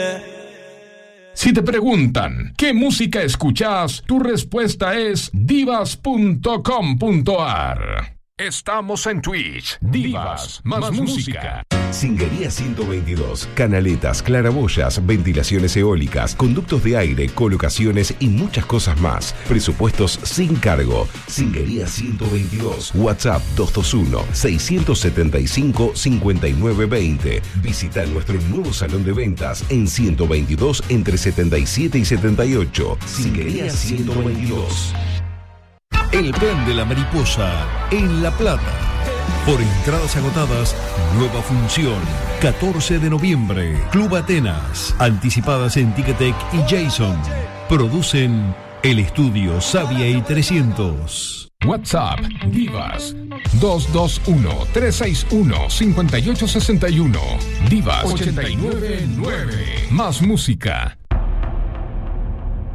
Si te preguntan ¿qué música escuchás? Tu respuesta es divas.com.ar. Estamos en Twitch, Divas más música. Singuería 122, canaletas, claraboyas, ventilaciones eólicas, conductos de aire, colocaciones y muchas cosas más. Presupuestos sin cargo. Singuería 122, WhatsApp 221-675-5920. Visita nuestro nuevo salón de ventas en 122 entre 77 y 78. Singuería 122. El Plan de la Mariposa en La Plata. Por entradas agotadas, nueva función. 14 de noviembre, Club Atenas. Anticipadas en Ticketek y Jason. Producen El Estudio Sabia y 300. WhatsApp Divas 221-361-5861. Divas 899. Más música.